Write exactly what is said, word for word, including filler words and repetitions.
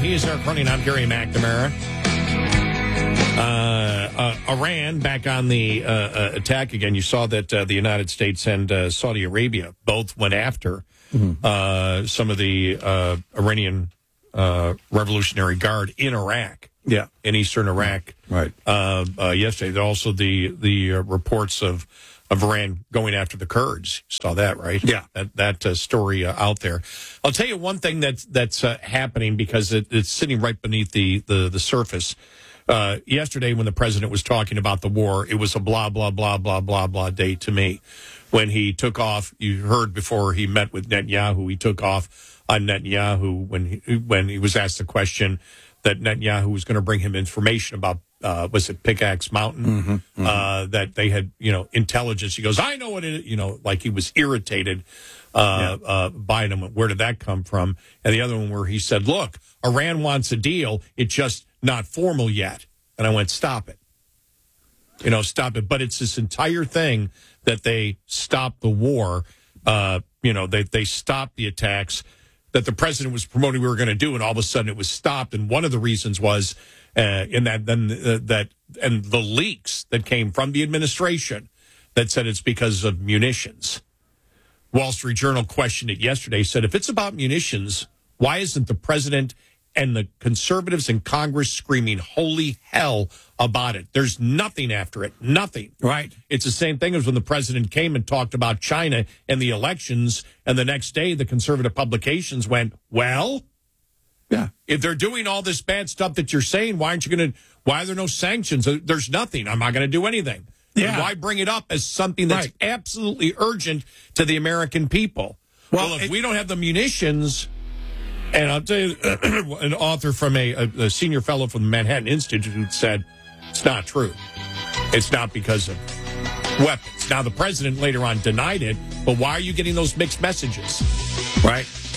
He's Eric Cronin. I'm Gary McNamara. Uh, uh, Iran back on the uh, uh, attack again. You saw that uh, the United States and uh, Saudi Arabia both went after mm-hmm. uh, some of the uh, Iranian uh, Revolutionary Guard in Iraq. Yeah, in eastern Iraq. Right. Uh, uh, yesterday, also the the uh, reports of of Iran going after the Kurds. You saw that, right? Yeah. That that uh, story uh, out there. I'll tell you one thing that's that's uh, happening because it, it's sitting right beneath the the, the surface. Uh, yesterday, when the president was talking about the war, it was a blah, blah, blah, blah, blah, blah day to me. When he took off, you heard before he met with Netanyahu, he took off on Netanyahu when he, when he was asked the question that Netanyahu was going to bring him information about, uh, was it Pickaxe Mountain? Mm-hmm, mm-hmm. Uh, that they had, you know, intelligence. He goes, I know what it is, you know, like he was irritated uh, yeah. uh, by him. Where did that come from? And the other one where he said, look, Iran wants a deal. It just not formal yet. And I went, stop it. You know, stop it. But it's this entire thing that they stopped the war. Uh, you know, they, they stopped the attacks that the president was promoting we were going to do. And all of a sudden it was stopped. And one of the reasons was uh, in that, then uh, that, and the leaks that came from the administration that said it's because of munitions. Wall Street Journal questioned it yesterday, said if it's about munitions, why isn't the president and the conservatives in Congress screaming holy hell about it? There's nothing after it. Nothing. Right. It's the same thing as when the president came and talked about China and the elections, and the next day the conservative publications went, well, yeah, if they're doing all this bad stuff that you're saying, why aren't you going to, why are there no sanctions? There's nothing. I'm not going to do anything. Yeah. Why bring it up as something that's right. absolutely urgent to the American people? Well, well if it, we don't have the munitions... And I'll tell you, an author from a, a, a senior fellow from the Manhattan Institute said, it's not true. It's not because of weapons. Now, the president later on denied it, but why are you getting those mixed messages? Right?